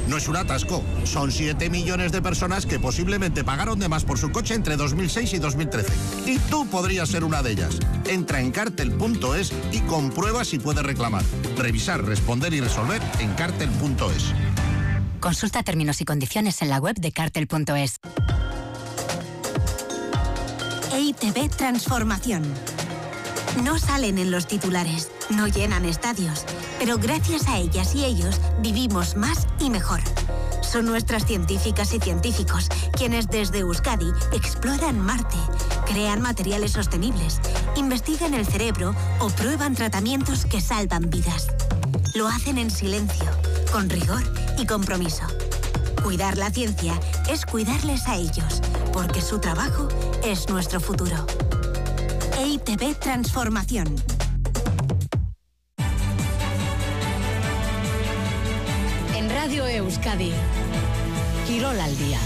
No es un atasco, son 7 millones de personas que posiblemente pagaron de más por su coche entre 2006 y 2013. Y tú podrías ser una de ellas. Entra en Cartel.es y comprueba si puedes reclamar. Revisar, responder y resolver en Cartel.es. Consulta términos y condiciones en la web de Cartel.es. EITB Transformación. No salen en los titulares, no llenan estadios, pero gracias a ellas y ellos vivimos más y mejor. Son nuestras científicas y científicos quienes desde Euskadi exploran Marte, crean materiales sostenibles, investigan el cerebro o prueban tratamientos que salvan vidas. Lo hacen en silencio, con rigor y compromiso. Cuidar la ciencia es cuidarles a ellos, porque su trabajo es nuestro futuro. EITB Transformación. En Radio Euskadi, Quirol al día.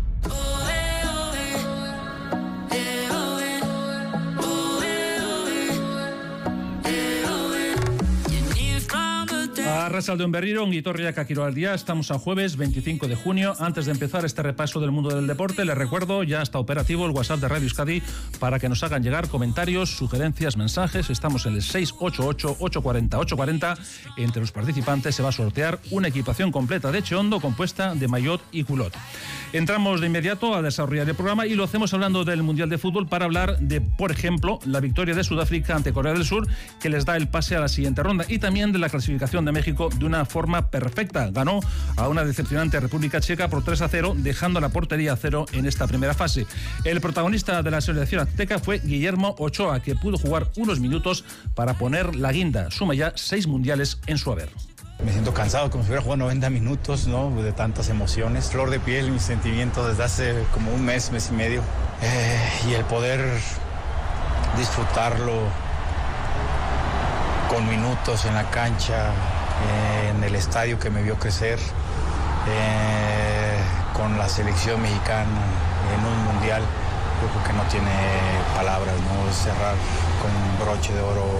Arratsaldeon berriro, ongi etorriak a Quirol al día. Estamos a jueves 25 de junio. Antes de empezar este repaso del mundo del deporte, les recuerdo, ya está operativo el WhatsApp de Radio Euskadi para que nos hagan llegar comentarios, sugerencias, mensajes. Estamos en el 688-840-840. Entre los participantes se va a sortear una equipación completa de Cheondo compuesta de maillot y culot. Entramos de inmediato a desarrollar el programa y lo hacemos hablando del Mundial de Fútbol para hablar de, por ejemplo, la victoria de Sudáfrica ante Corea del Sur, que les da el pase a la siguiente ronda, y también de la clasificación de México de una forma perfecta. Ganó a una decepcionante República Checa por 3-0, dejando la portería a cero en esta primera fase. El protagonista de la selección azteca fue Guillermo Ochoa, que pudo jugar unos minutos para poner la guinda. Suma ya 6 mundiales en su haber. Me siento cansado, como si hubiera jugado 90 minutos, ¿no? De tantas emociones. Flor de piel, mis sentimientos desde hace como un mes y medio. Y el poder disfrutarlo con minutos en la cancha, en el estadio que me vio crecer, con la selección mexicana, en un mundial, yo creo que no tiene palabras, ¿no? Cerrar con un broche de oro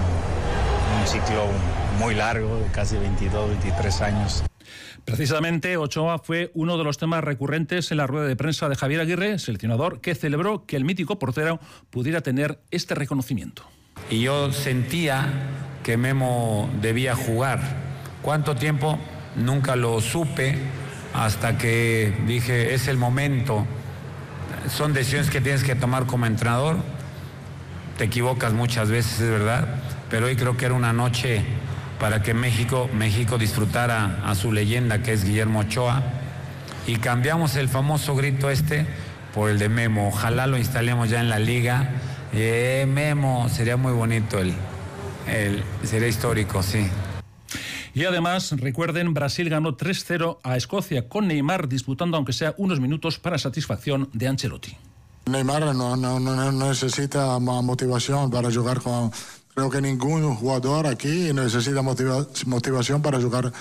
un ciclo muy largo, de casi 22, 23 años. Precisamente, Ochoa fue uno de los temas recurrentes en la rueda de prensa de Javier Aguirre, seleccionador, que celebró que el mítico portero pudiera tener este reconocimiento. Y yo sentía que Memo debía jugar. ¿Cuánto tiempo? Nunca lo supe, hasta que dije, es el momento. Son decisiones que tienes que tomar como entrenador. Te equivocas muchas veces, es verdad, pero hoy creo que era una noche para que México disfrutara a su leyenda, que es Guillermo Ochoa, y cambiamos el famoso grito por el de Memo. Ojalá lo instalemos ya en la liga. Memo, sería muy bonito, sería histórico, sí. Y además, recuerden, Brasil ganó 3-0 a Escocia, con Neymar disputando aunque sea unos minutos para satisfacción de Ancelotti. Neymar no necesita motivación para jugar con... Creo que ningún jugador aquí necesita motivación para jugar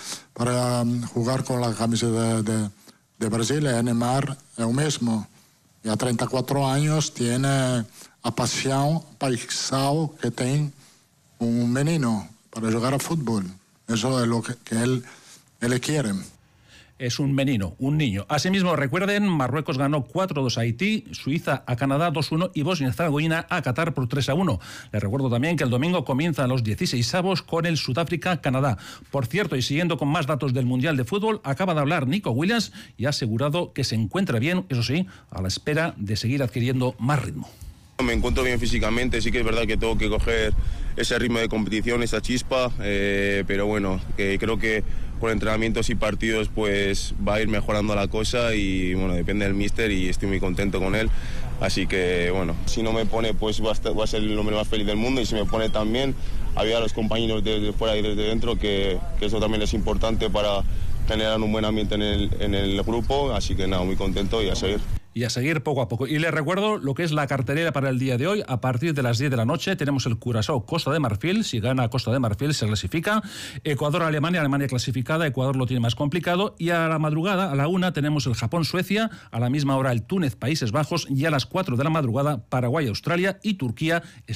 con la camiseta de Brasil. Neymar es el mismo. Y a 34 años tiene a pasión paisal que tiene un menino para jugar a fútbol. Eso es lo que él quiere. Es un menino, un niño. Asimismo, recuerden, Marruecos ganó 4-2 a Haití, Suiza a Canadá 2-1 y Bosnia-Herzegovina a Qatar por 3-1. Les recuerdo también que el domingo comienzan los 16avos con el Sudáfrica-Canadá. Por cierto, y siguiendo con más datos del Mundial de Fútbol, acaba de hablar Nico Williams y ha asegurado que se encuentra bien, eso sí, a la espera de seguir adquiriendo más ritmo. Me encuentro bien físicamente, sí que es verdad que tengo que coger ese ritmo de competición, esa chispa, pero bueno, creo que con entrenamientos y partidos pues va a ir mejorando la cosa y bueno, depende del míster y estoy muy contento con él, así que bueno, si no me pone pues va a ser el hombre más feliz del mundo y si me pone también, había a los compañeros desde fuera y desde dentro que eso también es importante para generar un buen ambiente en el grupo, así que nada, muy contento y a seguir. Y a seguir poco a poco. Y les recuerdo lo que es la cartelera para el día de hoy. A partir de las 10 de la noche tenemos el Curazao Costa de Marfil. Si gana Costa de Marfil se clasifica. Ecuador-Alemania, Alemania clasificada. Ecuador lo tiene más complicado. Y a la madrugada, a la 1, tenemos el Japón-Suecia. A la misma hora el Túnez-Países Bajos. Y a las 4 de la madrugada Paraguay-Australia y Turquía.